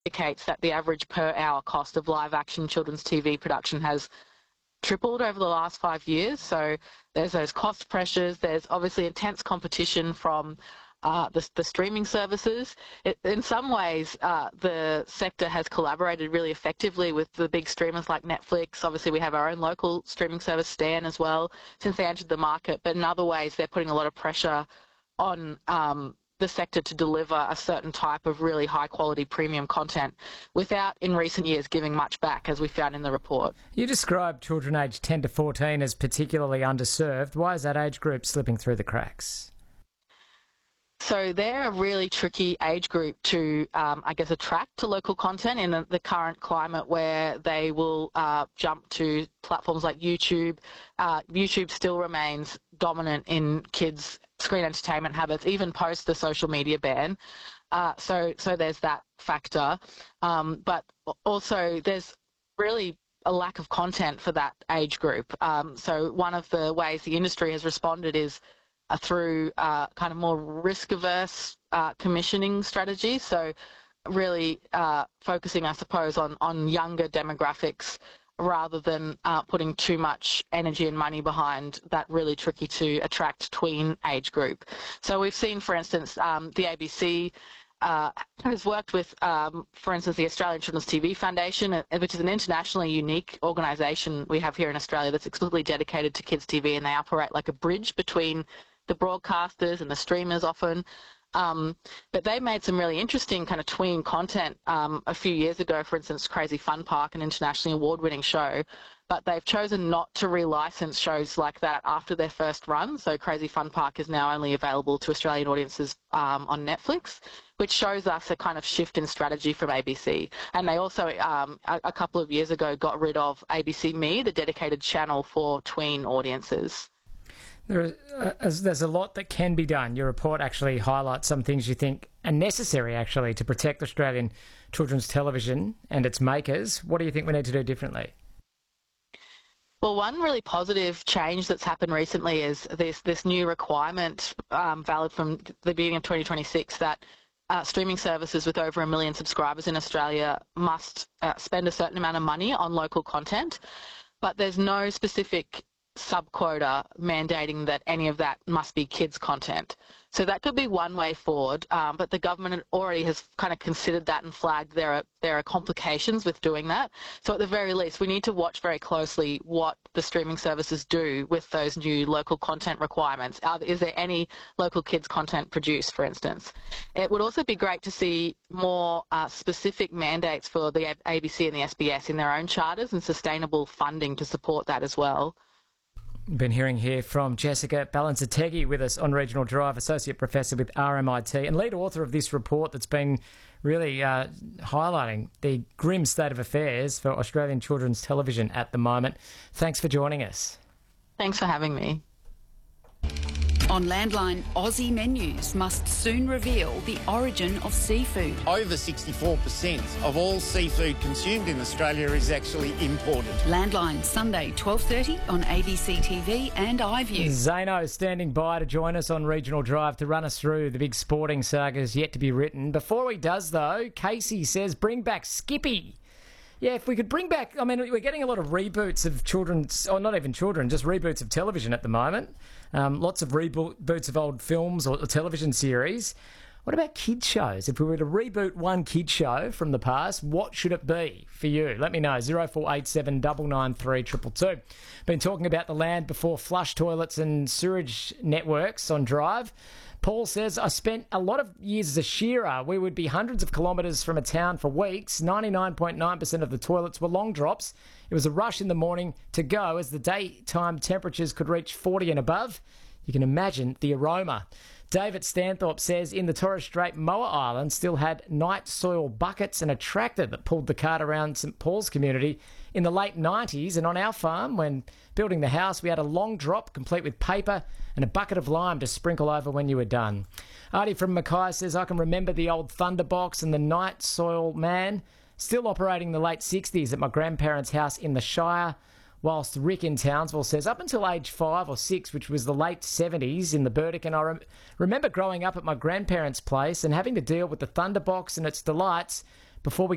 indicates that the average per hour cost of live action children's TV production has tripled over the last 5 years. So there's those cost pressures. There's obviously intense competition from the streaming services. In some ways, the sector has collaborated really effectively with the big streamers like Netflix. Obviously, we have our own local streaming service, Stan, as well, since they entered the market. But in other ways, they're putting a lot of pressure on the sector to deliver a certain type of really high-quality premium content without, in recent years, giving much back, as we found in the report. You describe children aged 10 to 14 as particularly underserved. Why is that age group slipping through the cracks? So they're a really tricky age group to, attract to local content in the current climate where they will jump to platforms like YouTube. YouTube still remains dominant in kids' screen entertainment habits, even post the social media ban. So there's that factor. But also there's really a lack of content for that age group. So one of the ways the industry has responded is through kind of more risk-averse commissioning strategies. So really focusing, I suppose, on younger demographics rather than putting too much energy and money behind that really tricky to attract tween age group. So we've seen, for instance, the ABC has worked with, for instance, the Australian Children's TV Foundation, which is an internationally unique organisation we have here in Australia that's exclusively dedicated to kids' TV, and they operate like a bridge between the broadcasters and the streamers often. But they made some really interesting kind of tween content a few years ago, for instance, Crazy Fun Park, an internationally award-winning show, but they've chosen not to relicense shows like that after their first run. So Crazy Fun Park is now only available to Australian audiences on Netflix, which shows us a kind of shift in strategy from ABC. And they also, a couple of years ago, got rid of ABC Me, the dedicated channel for tween audiences. There's a lot that can be done. Your report actually highlights some things you think are necessary, actually, to protect Australian children's television and its makers. What do you think we need to do differently? Well, one really positive change that's happened recently is this new requirement, valid from the beginning of 2026, that streaming services with over 1 million subscribers in Australia must spend a certain amount of money on local content, but there's no specific sub-quota mandating that any of that must be kids' content. So that could be one way forward, but the government already has kind of considered that and flagged there are complications with doing that. So at the very least, we need to watch very closely what the streaming services do with those new local content requirements. Is there any local kids' content produced, for instance? It would also be great to see more specific mandates for the ABC and the SBS in their own charters and sustainable funding to support that as well. Been hearing here from Jessica Ballanzategui with us on Regional Drive, Associate Professor with RMIT and lead author of this report that's been really highlighting the grim state of affairs for Australian children's television at the moment. Thanks for joining us. Thanks for having me. On Landline, Aussie menus must soon reveal the origin of seafood. Over 64% of all seafood consumed in Australia is actually imported. Landline, Sunday, 12:30 on ABC TV and iView. Zano standing by to join us on Regional Drive to run us through the big sporting sagas yet to be written. Before he does, though, Casey says bring back Skippy. Yeah, if we could bring back... I mean, we're getting a lot of reboots of children's... or not even children, just reboots of television at the moment. Lots of reboots of old films or television series. What about kids shows? If we were to reboot one kid show from the past, what should it be for you? Let me know. 0487 993 222. Been talking about the land before flush toilets and sewerage networks on Drive. Paul says, I spent a lot of years as a shearer. We would be hundreds of kilometres from a town for weeks. 99.9% of the toilets were long drops. It was a rush in the morning to go as the daytime temperatures could reach 40 and above. You can imagine the aroma. David Stanthorpe says in the Torres Strait, Moa Island still had night soil buckets and a tractor that pulled the cart around St Paul's community in the late 90s. And on our farm, when building the house, we had a long drop complete with paper and a bucket of lime to sprinkle over when you were done. Artie from Mackay says, I can remember the old Thunderbox and the night soil man still operating in the late 60s at my grandparents' house in the Shire. Whilst Rick in Townsville says, up until age 5 or 6, which was the late 70s in the Burdick, and I remember growing up at my grandparents' place and having to deal with the Thunderbox and its delights before we